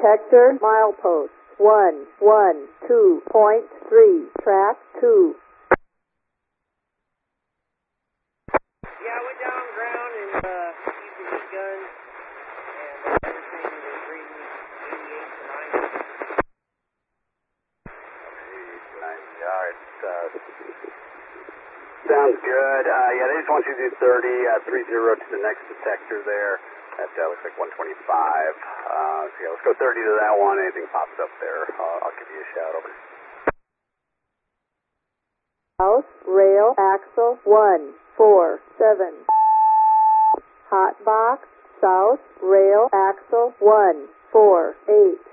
Detector milepost 112.3, track 2. Yeah, I went down ground and used the heat gun, and everything was reading 88 to 90. 90, all right. Sounds good. Yeah, they just want you to do 30, 30 to the next detector there. That looks like 125. So yeah, let's go 30 to that one. Anything pops up there, I'll give you a shout over. South rail axle 147. Hot box south rail axle 148.